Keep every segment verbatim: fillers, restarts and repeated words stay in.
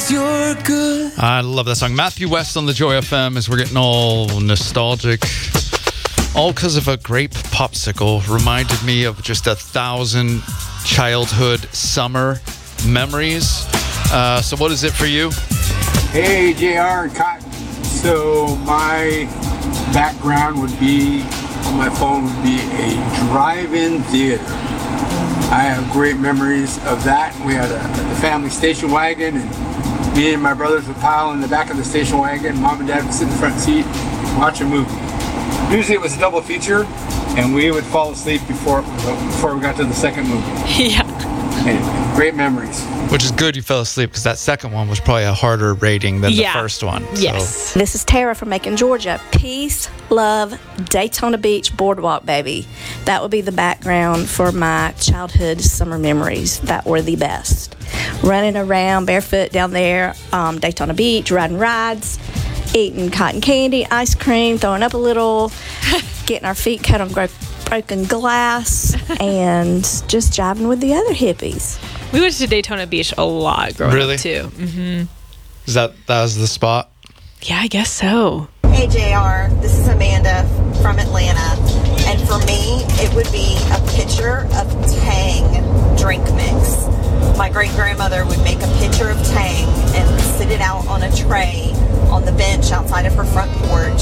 'cause you're good. I love that song. Matthew West on the Joy F M as we're getting all nostalgic. All because of a grape popsicle reminded me of just a thousand childhood summer memories. Uh, so what is it for you? Hey, J R and Cotton. So my background would be, on my phone would be a drive-in theater. I have great memories of that. We had a, a family station wagon, and me and my brothers would pile in the back of the station wagon. Mom and Dad would sit in the front seat, watch a movie. Usually it was a double feature, and we would fall asleep before before we got to the second movie. Yeah. Anyway, great memories. Which is good you fell asleep because that second one was probably a harder rating than Yeah. the first one. Yes. So. This is Tara from Macon, Georgia. Peace, love, Daytona Beach Boardwalk, baby. That would be the background for my childhood summer memories that were the best. Running around barefoot down there, um, Daytona Beach, riding rides, eating cotton candy, ice cream, throwing up a little, getting our feet cut on gro- broken glass, and just jiving with the other hippies. We went to Daytona Beach a lot growing Really? up, too. Mm-hmm. Is that that was the spot? Yeah, I guess so. Hey J R, this is Amanda from Atlanta, and for me, it would be a pitcher of Tang drink mix. My great-grandmother would make a pitcher of Tang and sit it out on a tray on the bench outside of her front porch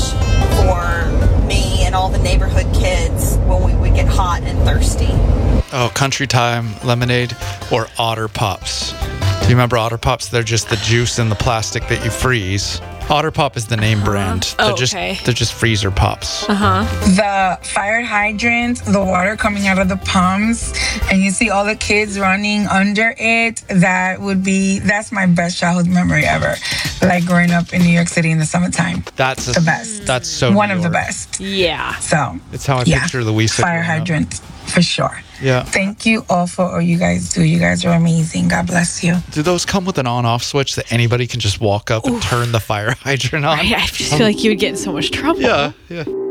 for me and all the neighborhood kids when we would get hot and thirsty. Oh, Country Time lemonade or Otter Pops. Do you remember Otter Pops? They're just the juice in the plastic that you freeze. Otter Pop is the name uh-huh. brand. They're oh, just okay. they're just freezer pops. Uh-huh. The fire hydrant, the water coming out of the pumps, and you see all the kids running under it. That would be that's my best childhood memory ever. Like growing up in New York City in the summertime. That's a, the best. That's so one New of the York. best. Yeah. So it's how I yeah. picture Louisa. Fire hydrant for sure. Yeah. Thank you all for all you guys do. You guys are amazing. God bless you. Do those come with an on-off switch that anybody can just walk up and Oof. turn the fire hydrant on? Right, I just feel like you would get in so much trouble. Yeah, yeah.